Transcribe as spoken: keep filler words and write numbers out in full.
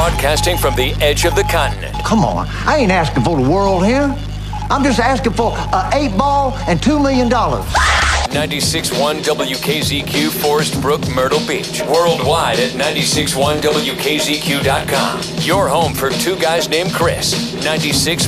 Broadcasting from the edge of the continent. Come on, I ain't asking for the world here. I'm just asking for an eight ball and two million dollars. ninety-six point one W K Z Q, Forest Brook, Myrtle Beach. Worldwide at ninety-six point one W K Z Q dot com. Your home for two guys named Chris. ninety-six